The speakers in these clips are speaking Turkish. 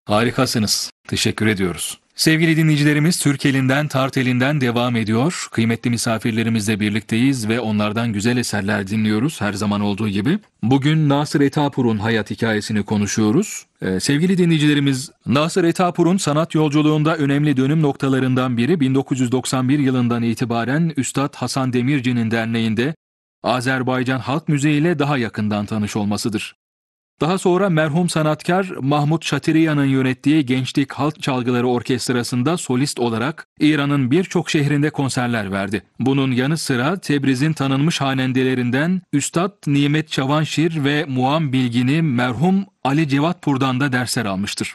Harikasınız. Teşekkür ediyoruz. Sevgili dinleyicilerimiz, Türk elinden, Tart elinden devam ediyor. Kıymetli misafirlerimizle birlikteyiz ve onlardan güzel eserler dinliyoruz her zaman olduğu gibi. Bugün Nasır Etapur'un hayat hikayesini konuşuyoruz. Sevgili dinleyicilerimiz, Nasır Etapur'un sanat yolculuğunda önemli dönüm noktalarından biri 1991 yılından itibaren Üstad Hasan Demirci'nin derneğinde Azerbaycan Halk Müziği ile daha yakından tanış olmasıdır. Daha sonra merhum sanatkar Mahmut Şatiriyan'ın yönettiği Gençlik Halk Çalgıları Orkestrası'nda solist olarak İran'ın birçok şehrinde konserler verdi. Bunun yanı sıra Tebriz'in tanınmış hanendelerinden Üstad Nimet Çavanşir ve Muam Bilgin'i merhum Ali Cevatpur'dan da dersler almıştır.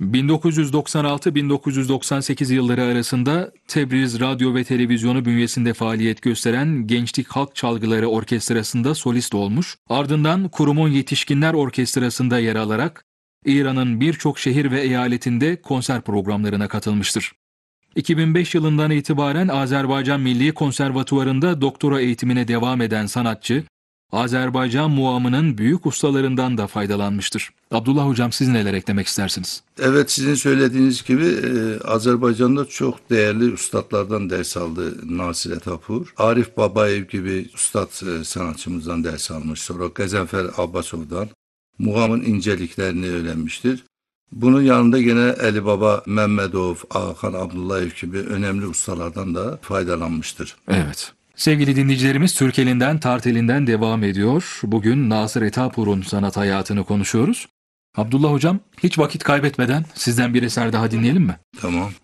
1996-1998 yılları arasında Tebriz Radyo ve Televizyonu bünyesinde faaliyet gösteren Gençlik Halk Çalgıları Orkestrası'nda solist olmuş, ardından kurumun Yetişkinler Orkestrası'nda yer alarak İran'ın birçok şehir ve eyaletinde konser programlarına katılmıştır. 2005 yılından itibaren Azerbaycan Milli Konservatuvarı'nda doktora eğitimine devam eden sanatçı, Azerbaycan muamının büyük ustalarından da faydalanmıştır. Abdullah Hocam, siz neler eklemek istersiniz? Evet, sizin söylediğiniz gibi Azerbaycan'da çok değerli üstadlardan ders aldı Nasır Etapur. Arif Babayev gibi üstad sanatçımızdan ders almış. Sonra Gazenfer Abbasov'dan muğamın inceliklerini öğrenmiştir. Bunun yanında gene Ali Baba Mehmedov, Hakan Abdullayev gibi önemli ustalardan da faydalanmıştır. Evet. Sevgili dinleyicilerimiz, Türk elinden, Tart elinden devam ediyor. Bugün Nasır Etapur'un sanat hayatını konuşuyoruz. Abdullah Hocam, hiç vakit kaybetmeden sizden bir eser daha dinleyelim mi? Tamam.